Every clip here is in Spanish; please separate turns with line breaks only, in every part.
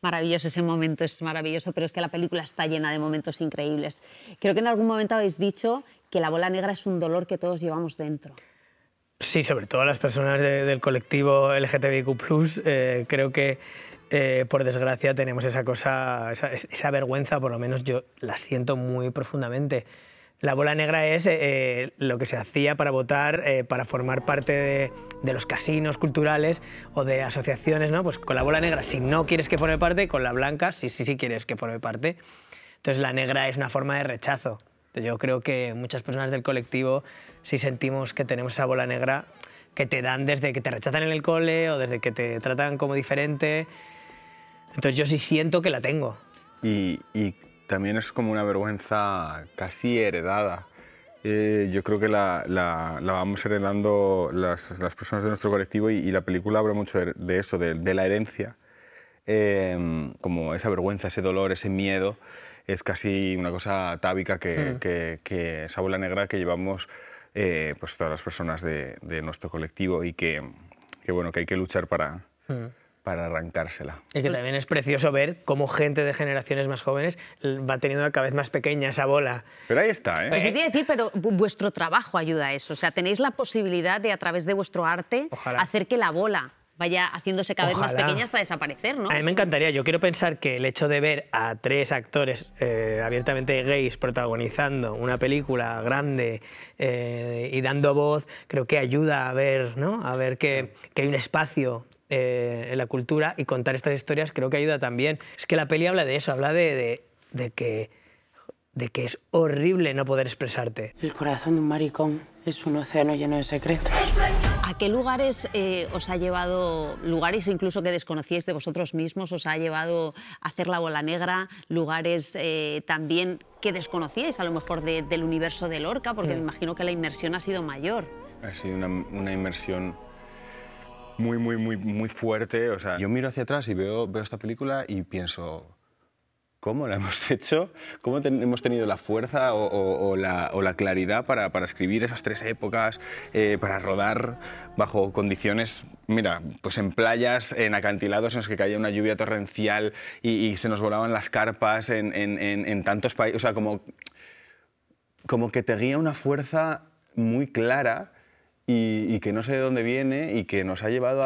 maravilloso, ese momento es maravilloso, pero es que la película está llena de momentos increíbles. Creo que en algún momento habéis dicho que la bola negra es un dolor que todos llevamos dentro.
Sí, sobre todo las personas del colectivo LGTBIQ+, creo que por desgracia tenemos esa cosa, esa vergüenza, por lo menos yo la siento muy profundamente. La bola negra es lo que se hacía para votar, para formar parte de los casinos culturales o de asociaciones, ¿no? Pues con la bola negra, si no quieres que forme parte, con la blanca, sí quieres que forme parte. Entonces la negra es una forma de rechazo. Yo creo que muchas personas del colectivo, si sentimos que tenemos esa bola negra, que te dan desde que te rechazan en el cole o desde que te tratan como diferente. Entonces yo sí siento que la tengo.
Y también es como una vergüenza casi heredada. Yo creo que la vamos heredando las personas de nuestro colectivo y la película habla mucho de eso, de la herencia. Como esa vergüenza, ese dolor, ese miedo, es casi una cosa atávica que esa bola negra que llevamos pues todas las personas de nuestro colectivo y que bueno, que hay que luchar para arrancársela.
Y que también es precioso ver cómo gente de generaciones más jóvenes va teniendo cada vez más pequeña esa bola.
Pero ahí está, ¿eh?
Pues sí, quiero decir, pero vuestro trabajo ayuda a eso. O sea, tenéis la posibilidad de, a través de vuestro arte,
Ojalá.
hacer que la bola vaya haciéndose cada vez más
Ojalá.
pequeña hasta desaparecer, ¿no?
A mí me encantaría. Yo quiero pensar que el hecho de ver a 3 actores abiertamente gays protagonizando una película grande y dando voz, creo que ayuda a ver, ¿no? A ver que hay un espacio en la cultura, y contar estas historias creo que ayuda también. Es que la peli habla de eso, habla de que es horrible no poder expresarte.
El corazón de un maricón es un océano lleno de secretos.
¿A qué lugares os ha llevado, lugares incluso que desconocíais de vosotros mismos, os ha llevado a hacer la bola negra? Lugares también que desconocíais a lo mejor del universo de Lorca, porque me imagino que la inmersión ha sido mayor.
Ha sido una inmersión muy fuerte. O sea, yo miro hacia atrás y veo esta película y pienso, ¿cómo la hemos hecho? ¿Cómo hemos tenido la fuerza o la claridad para escribir esas 3 épocas, para rodar bajo condiciones, mira, pues en playas, en acantilados en los que caía una lluvia torrencial y se nos volaban las carpas en tantos países? O sea, como que te guía una fuerza muy clara y que no sé de dónde viene y que nos ha llevado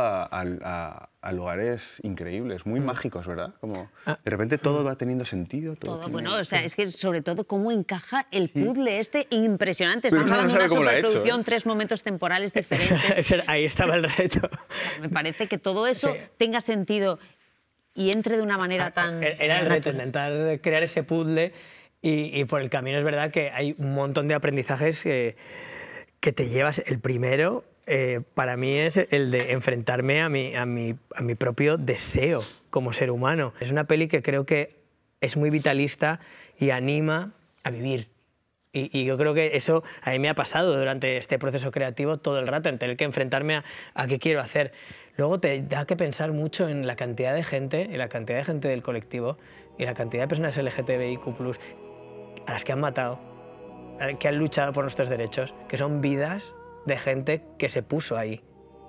a lugares increíbles, muy mágicos, ¿verdad? Como de repente todo va teniendo sentido. Todo tiene...
Bueno, o sea, es que sobre todo cómo encaja el puzzle este impresionante.
Pero
Estamos hablando de una
cómo lo ha hecho,
superproducción, 3 momentos temporales diferentes.
Ahí estaba el reto.
O sea, me parece que todo eso tenga sentido y entre de una manera tan...
Era el reto, intentar crear ese puzzle, y por el camino es verdad que hay un montón de aprendizajes que te llevas. El primero, para mí, es el de enfrentarme a mi propio deseo como ser humano. Es una peli que creo que es muy vitalista y anima a vivir. Y yo creo que eso a mí me ha pasado durante este proceso creativo todo el rato, en tener que enfrentarme a qué quiero hacer. Luego te da que pensar mucho en la cantidad de gente, del colectivo y la cantidad de personas LGTBIQ+, a las que han matado, que han luchado por nuestros derechos, que son vidas de gente que se puso ahí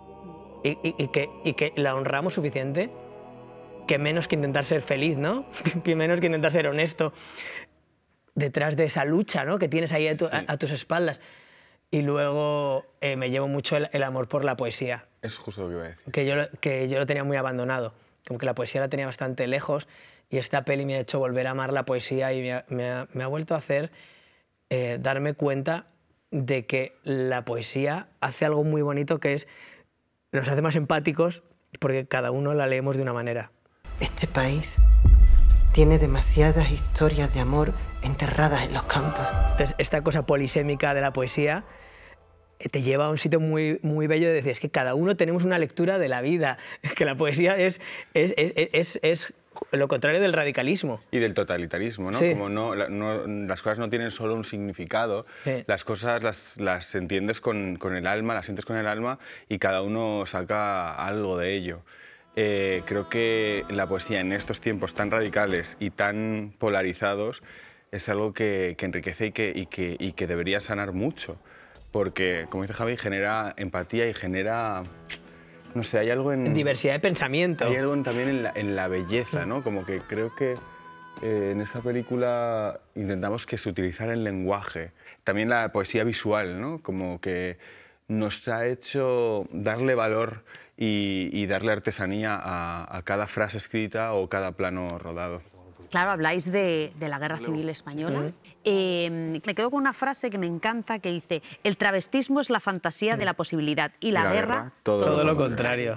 y que la honramos suficiente, que menos que intentar ser feliz, ¿no? Que menos que intentar ser honesto detrás de esa lucha, ¿no?, que tienes ahí a tus espaldas. Y luego me llevo mucho el amor por la poesía.
Es justo lo que iba a decir.
Que yo lo tenía muy abandonado, como que la poesía la tenía bastante lejos, y esta peli me ha hecho volver a amar la poesía y me ha vuelto a hacer darme cuenta de que la poesía hace algo muy bonito, que es nos hace más empáticos porque cada uno la leemos de una manera.
Este país tiene demasiadas historias de amor enterradas en los campos.
Entonces, esta cosa polisémica de la poesía te lleva a un sitio muy, muy bello de decir, es que cada uno tenemos una lectura de la vida, es que la poesía es lo contrario del radicalismo.
Y del totalitarismo, ¿no?
Sí.
Como las cosas no tienen solo un significado,
Sí.
las cosas las entiendes con el alma, las sientes con el alma, y cada uno saca algo de ello. Creo que la poesía en estos tiempos tan radicales y tan polarizados es algo que enriquece y que debería sanar mucho, porque, como dice Javi, genera empatía y genera No sé, hay algo en...
Diversidad de pensamiento.
Hay algo también en la belleza, ¿no? Como que creo que en esta película intentamos que se utilizara el lenguaje, también la poesía visual, ¿no? Como que nos ha hecho darle valor y darle artesanía a cada frase escrita o cada plano rodado.
Claro, habláis de la Guerra Civil Española. Me quedo con una frase que me encanta que dice: el travestismo es la fantasía de la posibilidad y la guerra
Todo lo contrario.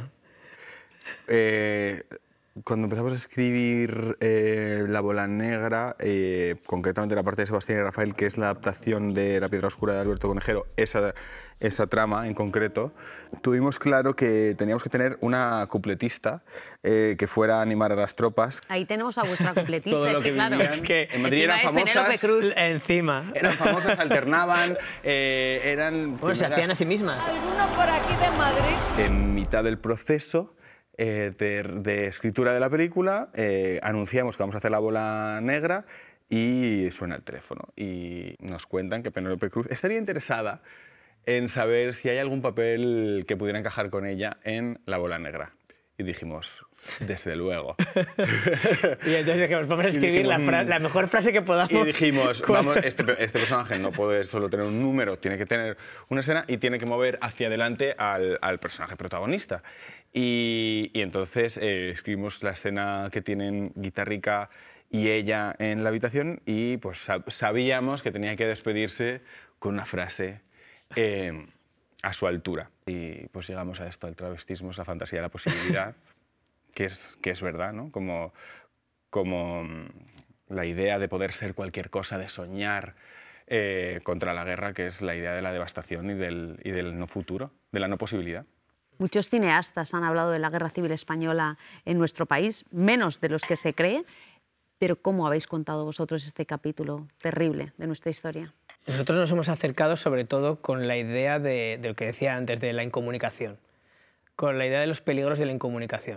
Cuando empezamos a escribir La bola negra, concretamente la parte de Sebastián y Rafael, que es la adaptación de La piedra oscura de Alberto Conejero, esa trama en concreto, tuvimos claro que teníamos que tener una cupletista que fuera a animar a las tropas.
Ahí tenemos a vuestra cupletista,
Todo lo
es que
que
claro.
vivían.
Es que
En Madrid eran
encima es Penélope
famosas.
Cruz.
Encima.
Eran famosas, alternaban, eran...
Bueno, se
primeras-
hacían a sí mismas.
¿Alguno por aquí de Madrid?
En mitad del proceso de escritura de la película, anunciamos que vamos a hacer La bola negra y suena el teléfono. Y nos cuentan que Penélope Cruz estaría interesada en saber si hay algún papel que pudiera encajar con ella en La bola negra. Y dijimos, desde luego.
Y entonces dijimos, vamos a escribir
dijimos,
la mejor frase que podamos.
Y dijimos,
con-
vamos, este personaje no puede solo tener un número, tiene que tener una escena y tiene que mover hacia adelante al personaje protagonista. Y entonces escribimos la escena que tienen Guitarrica y ella en la habitación y pues sabíamos que tenía que despedirse con una frase a su altura. Y pues llegamos a esto, el travestismo es la fantasía de la posibilidad, que es verdad, ¿no? Como la idea de poder ser cualquier cosa, de soñar contra la guerra, que es la idea de la devastación y del no futuro, de la no posibilidad.
Muchos cineastas han hablado de la Guerra Civil Española en nuestro país, menos de los que se cree. Pero ¿cómo habéis contado vosotros este capítulo terrible de nuestra historia?
Nosotros nos hemos acercado sobre todo con la idea de lo que decía antes, de la incomunicación, con la idea de los peligros de la incomunicación.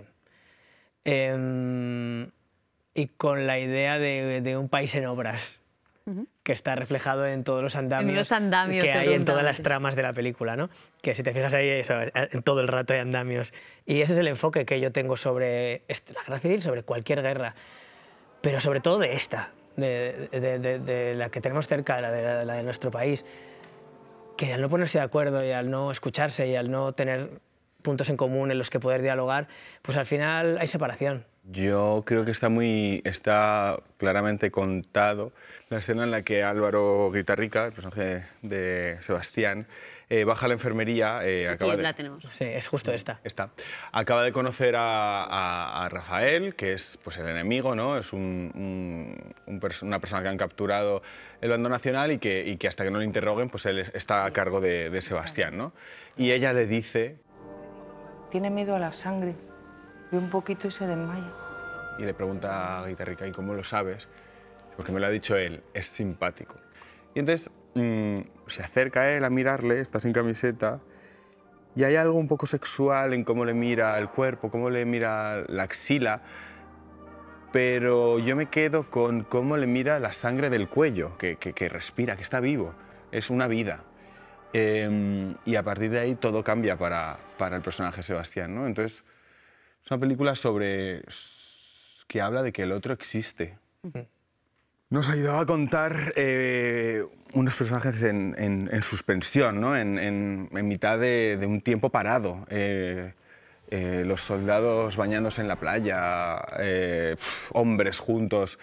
Y con la idea de un país en obras, que está reflejado en todos los andamios,
En los andamios,
que hay en todas las
totalmente.
tramas de la película, ¿no? Que si te fijas ahí, eso, en todo el rato hay andamios. Y ese es el enfoque que yo tengo sobre la guerra civil, sobre cualquier guerra, pero sobre todo de esta, de la que tenemos cerca, la de nuestro país, que al no ponerse de acuerdo y al no escucharse y al no tener puntos en común en los que poder dialogar, pues al final hay separación.
Yo creo que está claramente contado la escena en la que Álvaro Guitarrica, el personaje de Sebastián, baja a la enfermería.
Aquí la tenemos.
Sí, es justo esta.
Acaba de conocer a Rafael, que es pues, el enemigo, ¿no? Es una persona que han capturado el bando nacional y que hasta que no le interroguen, pues él está a cargo de Sebastián, ¿no? Y ella le dice...
Tiene miedo a la sangre. Ve un poquito y se desmaya.
Y le pregunta a Guitarrica, ¿y cómo lo sabes? Porque me lo ha dicho él, es simpático. Y entonces se acerca a él a mirarle, está sin camiseta, y hay algo un poco sexual en cómo le mira el cuerpo, cómo le mira la axila, pero yo me quedo con cómo le mira la sangre del cuello, que respira, que está vivo, es una vida. Y a partir de ahí todo cambia para el personaje Sebastián, ¿no? Entonces, es una película que habla de que el otro existe. Nos ayudaba a contar unos personajes en suspensión, ¿no? en mitad de un tiempo parado. Los soldados bañándose en la playa, hombres juntos,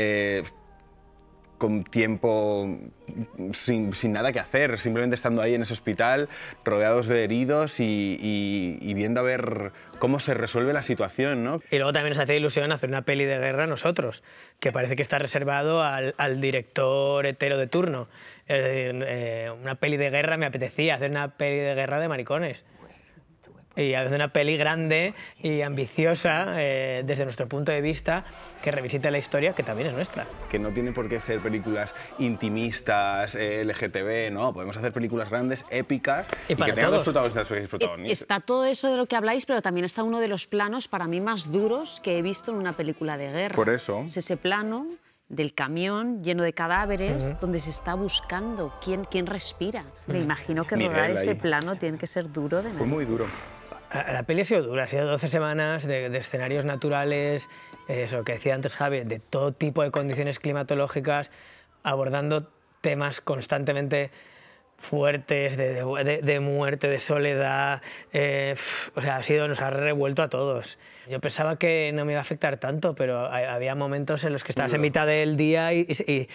con tiempo sin nada que hacer, simplemente estando ahí en ese hospital, rodeados de heridos y viendo a ver cómo se resuelve la situación, ¿no?
Y luego también nos hace ilusión hacer una peli de guerra nosotros, que parece que está reservado al director hetero de turno. Una peli de guerra, me apetecía hacer una peli de guerra de maricones. Y hacer una peli grande y ambiciosa, desde nuestro punto de vista, que revisite la historia, que también es nuestra.
Que no tiene por qué ser películas intimistas, LGTB, ¿no? Podemos hacer películas grandes, épicas,
Y
y
para
que tengan dos
todos.
protagonistas.
Está todo eso de lo que habláis, pero también está uno de los planos para mí más duros que he visto en una película de guerra.
Por eso.
Es ese plano del camión lleno de cadáveres donde se está buscando quién respira. Me imagino que
Miguel
rodar ese
ahí.
plano tiene que ser duro de
Fue
nada.
muy duro.
La peli ha sido dura, ha sido 12 semanas de escenarios naturales, eso que decía antes Javi, de todo tipo de condiciones climatológicas, abordando temas constantemente fuertes, de muerte, de soledad. O sea, nos ha revuelto a todos. Yo pensaba que no me iba a afectar tanto, pero había momentos en los que estabas en mitad del día y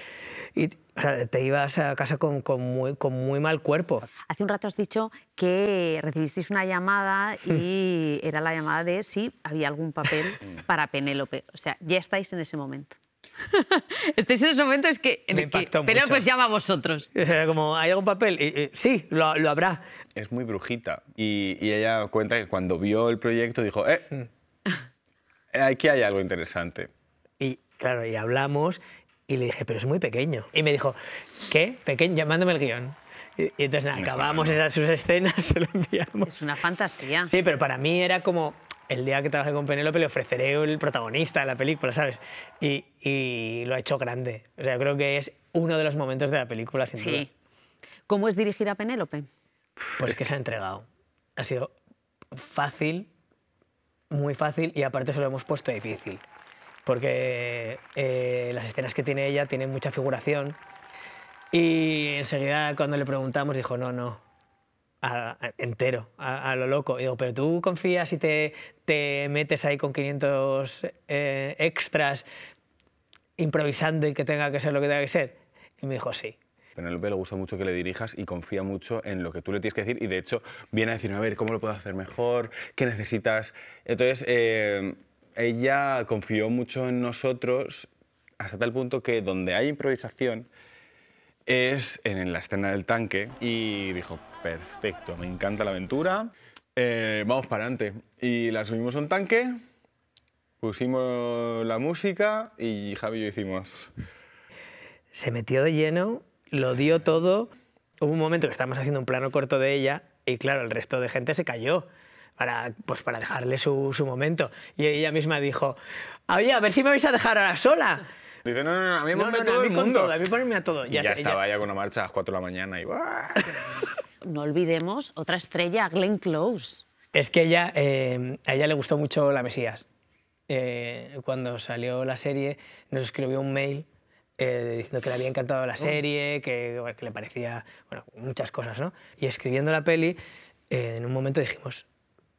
o sea, te ibas a casa con muy mal cuerpo.
Hace un rato has dicho que recibisteis una llamada y era la llamada de si había algún papel para Penélope. O sea, ya estáis en ese momento. Estáis en ese momento en el que Penélope os llama a vosotros.
O sea, como, ¿hay algún papel? Y sí, lo habrá.
Es muy brujita. Y ella cuenta que cuando vio el proyecto dijo, aquí hay algo interesante.
Y claro, y hablamos y le dije, pero es muy pequeño. Y me dijo, ¿qué? ¿Pequeño? Mándame el guión. Y entonces nada, acabamos sus escenas, se lo enviamos.
Es una fantasía.
Sí, pero para mí era como, el día que trabajé con Penélope le ofreceré el protagonista de la película, ¿sabes? Y lo ha hecho grande. O sea, creo que es uno de los momentos de la película, sin duda.
Sí. ¿Cómo es dirigir a Penélope?
Pues que se ha entregado. Ha sido fácil, muy fácil, y aparte se lo hemos puesto difícil. Porque las escenas que tiene ella tienen mucha figuración. Y enseguida cuando le preguntamos dijo, no, entero, a lo loco. Y digo, pero tú confías y te metes ahí con 500 extras improvisando y que tenga que ser lo que tenga que ser. Y me dijo, sí.
A Penélope le gusta mucho que le dirijas y confía mucho en lo que tú le tienes que decir y de hecho viene a decirme, a ver, ¿cómo lo puedo hacer mejor? ¿Qué necesitas? Entonces, ella confió mucho en nosotros hasta tal punto que donde hay improvisación es en la escena del tanque y dijo, perfecto, me encanta la aventura, vamos para adelante. Y la subimos a un tanque, pusimos la música y Javi y yo hicimos...
Se metió de lleno, lo dio todo. Hubo un momento que estábamos haciendo un plano corto de ella y claro, el resto de gente se cayó para dejarle su momento. Y ella misma dijo, oye, a ver si me vais a dejar ahora sola.
Dice, no, a mí ponme todo el mundo.
Todo, a mí ponerme a todo.
Y ya estaba ella con una marcha a las 4 de la mañana y...
No olvidemos otra estrella, Glenn Close.
Es que a ella le gustó mucho La Mesías. Cuando salió la serie nos escribió un mail diciendo que le había encantado la serie, que le parecía muchas cosas, ¿no? Y escribiendo la peli, en un momento dijimos,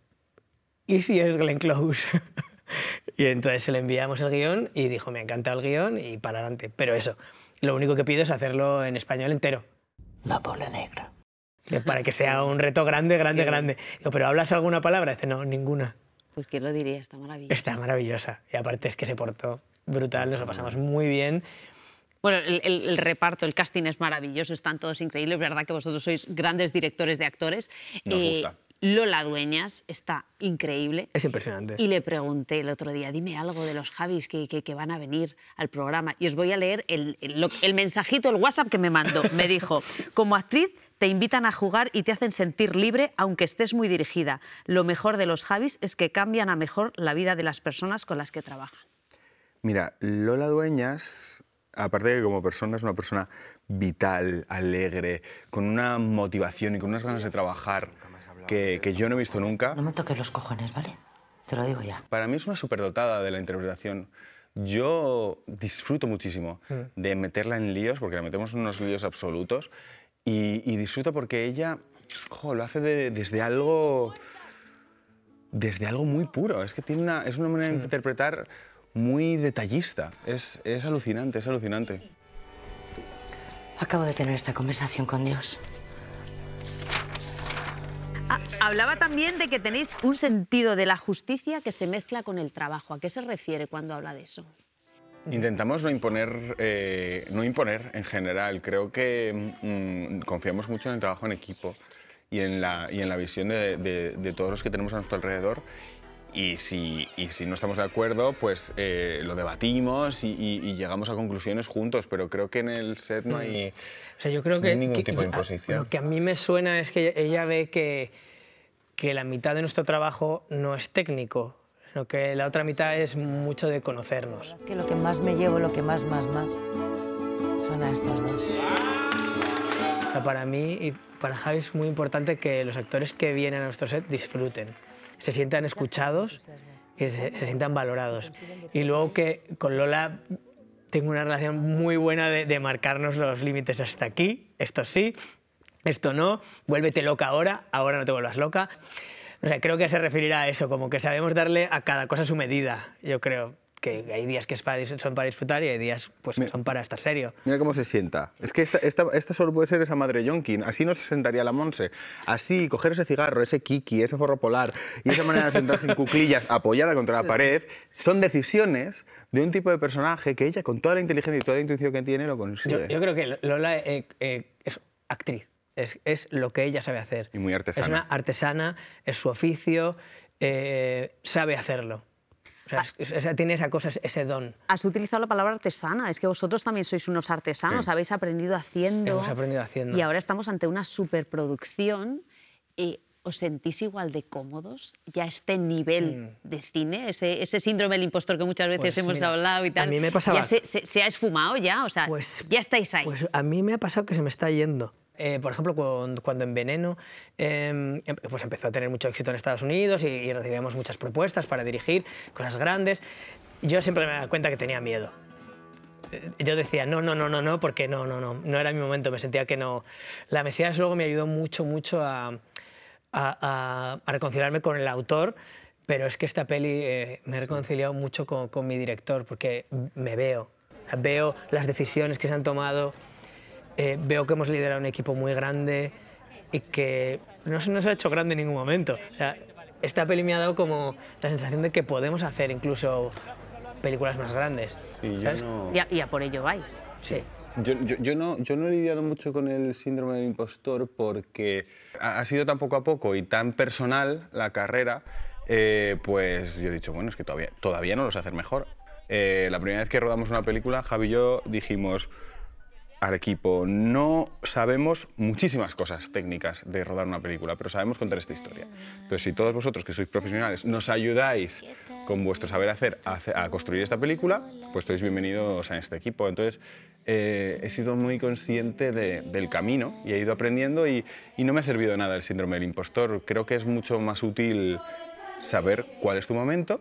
¿y si es Glenn Close? Y entonces se le enviamos el guión y dijo, me ha encantado el guión y para adelante. Pero eso, lo único que pido es hacerlo en español entero.
La bola negra.
Para que sea un reto grande. Digo, ¿pero hablas alguna palabra? Dice, no, ninguna.
Pues quién lo diría, está maravillosa.
Está maravillosa. Y aparte es que se portó brutal, nos lo pasamos muy bien.
Bueno, el reparto, el casting es maravilloso, están todos increíbles. Es verdad que vosotros sois grandes directores de actores.
Nos gusta.
Lola Dueñas está increíble.
Es impresionante.
Y le pregunté el otro día, dime algo de los Javis que van a venir al programa. Y os voy a leer el mensajito, el WhatsApp que me mandó. Me dijo, como actriz te invitan a jugar y te hacen sentir libre aunque estés muy dirigida. Lo mejor de los Javis es que cambian a mejor la vida de las personas con las que trabajan.
Mira, Lola Dueñas, aparte de que como persona es una persona vital, alegre, con una motivación y con unas ganas de trabajar que yo no he visto nunca.
No me toques los cojones, ¿vale? Te lo digo ya.
Para mí es una superdotada de la interpretación. Yo disfruto muchísimo de meterla en líos, porque la metemos en unos líos absolutos, y disfruto porque ella lo hace desde algo muy puro. Es que es una manera de interpretar muy detallista. Es alucinante, es alucinante.
Acabo de tener esta conversación con Dios.
Hablaba también de que tenéis un sentido de la justicia que se mezcla con el trabajo. ¿A qué se refiere cuando habla de eso?
Intentamos no imponer en general. Creo que confiamos mucho en el trabajo en equipo y en la visión de todos los que tenemos a nuestro alrededor. Y si no estamos de acuerdo, pues lo debatimos y llegamos a conclusiones juntos, pero creo que en el set no hay,
o sea, yo creo que,
ningún tipo de imposición.
Lo que a mí me suena es que ella ve que la mitad de nuestro trabajo no es técnico, sino que la otra mitad es mucho de conocernos.
Que lo que más me llevo, lo que más, son a estos dos.
O sea, para mí y para Javi es muy importante que los actores que vienen a nuestro set disfruten. se sientan escuchados y se sientan valorados. Y luego que con Lola tengo una relación muy buena de marcarnos los límites hasta aquí, esto sí, esto no, vuélvete loca ahora no te vuelvas loca. O sea, creo que se referirá a eso, como que sabemos darle a cada cosa su medida, yo creo. Que hay días que son para disfrutar y hay días pues, que son para estar serio.
Mira cómo se sienta. Es que esta solo puede ser esa madre yonki. Así no se sentaría la Monse. Así, coger ese cigarro, ese kiki, ese forro polar y esa manera de sentarse en cuclillas apoyada contra la pared, son decisiones de un tipo de personaje que ella, con toda la inteligencia y toda la intuición que tiene, lo consigue.
Yo creo que Lola es actriz. Es lo que ella sabe hacer.
Y muy artesana.
Es una artesana, es su oficio, sabe hacerlo. O sea, tiene esa cosa, ese don.
Has utilizado la palabra artesana, es que vosotros también sois unos artesanos,
Sí.
habéis aprendido haciendo.
Hemos aprendido haciendo.
Y ahora estamos ante una superproducción. ¿Os sentís igual de cómodos ya a este nivel de cine? Ese síndrome del impostor que muchas veces
Pues
hemos
mira,
hablado y tal.
a mí me pasaba-
¿Ya se ha esfumado ya? O sea,
Pues-
ya estáis ahí.
Pues a mí me ha pasado que se me está yendo. Por ejemplo, cuando en Veneno pues empezó a tener mucho éxito en Estados Unidos y recibíamos muchas propuestas para dirigir cosas grandes, yo siempre me daba cuenta que tenía miedo. Yo decía, no, porque no era mi momento, me sentía que no. La Mesías luego me ayudó mucho a reconciliarme con el autor, pero es que esta peli me he reconciliado mucho con mi director, porque me veo las decisiones que se han tomado. Veo que hemos liderado un equipo muy grande y que no se nos ha hecho grande en ningún momento. O sea, esta peli me ha dado como la sensación de que podemos hacer incluso películas más grandes.
Y yo
¿sabes?
no...
Y a por ello vais.
Sí.
Yo no he lidiado mucho con el síndrome del impostor porque ha sido tan poco a poco y tan personal la carrera, pues yo he dicho, bueno, es que todavía no lo sé hacer mejor. La primera vez que rodamos una película, Javi y yo dijimos al equipo, no sabemos muchísimas cosas técnicas de rodar una película, pero sabemos contar esta historia. Entonces, si todos vosotros, que sois profesionales, nos ayudáis con vuestro saber hacer a construir esta película, pues sois bienvenidos a este equipo. Entonces, he sido muy consciente del camino y he ido aprendiendo y no me ha servido de nada el síndrome del impostor. Creo que es mucho más útil saber cuál es tu momento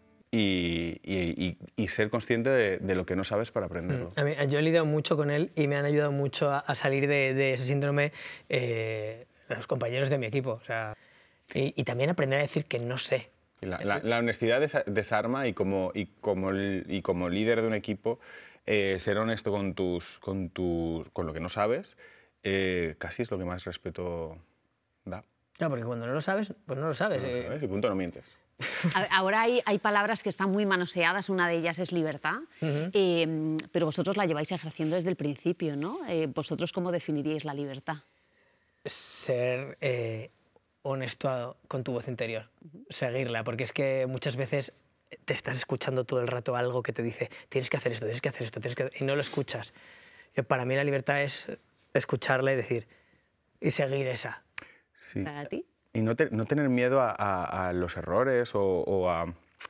y ser consciente de lo que no sabes para aprenderlo.
Yo he lidiado mucho con él y me han ayudado mucho a salir de ese síndrome los compañeros de mi equipo. O sea, y también aprender a decir que no sé.
La honestidad desarma y como líder de un equipo, ser honesto con lo que no sabes, casi es lo que más respeto da.
Claro, porque cuando no lo sabes, pues no lo sabes.
No lo sabes y punto, no mientes.
Ahora hay palabras que están muy manoseadas, una de ellas es libertad, pero vosotros la lleváis ejerciendo desde el principio, ¿no? ¿Vosotros cómo definiríais la libertad?
Ser honesto con tu voz interior, seguirla, porque es que muchas veces te estás escuchando todo el rato algo que te dice tienes que hacer esto, tienes que hacer esto, y no lo escuchas. Para mí la libertad es escucharla y decir, y seguir esa.
Sí.
¿Para ti?
Y no tener miedo a los errores o a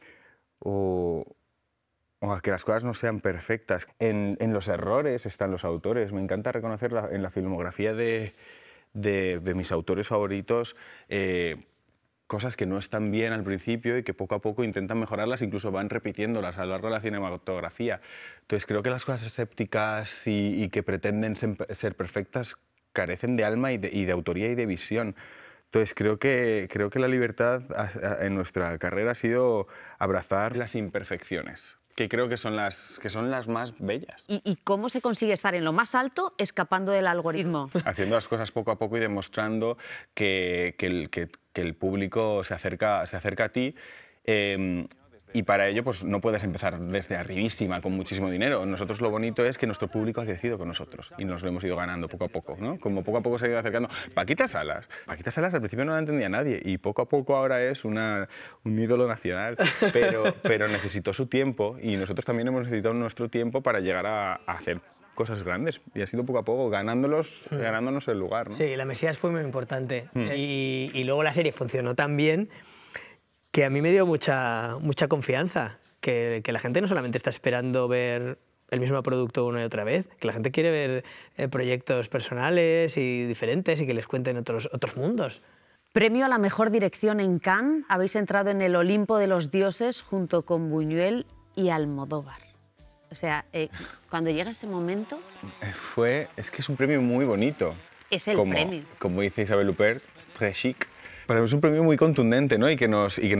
que las cosas no sean perfectas. En los errores están los autores. Me encanta reconocer en la filmografía de mis autores favoritos cosas que no están bien al principio y que poco a poco intentan mejorarlas, incluso van repitiéndolas a lo largo de la cinematografía. Entonces creo que las cosas escépticas y que pretenden ser perfectas carecen de alma y de autoría y de visión. Entonces creo que la libertad en nuestra carrera ha sido abrazar las imperfecciones, que creo que son las más bellas.
¿Y cómo se consigue estar en lo más alto escapando del algoritmo?
Haciendo las cosas poco a poco y demostrando que el público se acerca a ti. Y para ello pues, no puedes empezar desde arribísima con muchísimo dinero. Nosotros lo bonito es que nuestro público ha crecido con nosotros y nos lo hemos ido ganando poco a poco, ¿no? Como poco a poco se ha ido acercando. Paquita Salas al principio no la entendía nadie y poco a poco ahora es un ídolo nacional, pero necesitó su tiempo y nosotros también hemos necesitado nuestro tiempo para llegar a hacer cosas grandes y ha sido poco a poco ganándonos el lugar, ¿no?
Sí, la Mesías fue muy importante y luego la serie funcionó tan bien que a mí me dio mucha confianza, que la gente no solamente está esperando ver el mismo producto una y otra vez, que la gente quiere ver proyectos personales y diferentes y que les cuenten otros mundos.
Premio a la mejor dirección en Cannes. Habéis entrado en el Olimpo de los dioses junto con Buñuel y Almodóvar. O sea, cuando llega ese momento...
Es que es un premio muy bonito.
Es el premio.
Como dice Isabelle Huppert, très chic. Pero es un premio muy contundente, ¿no? Y que nos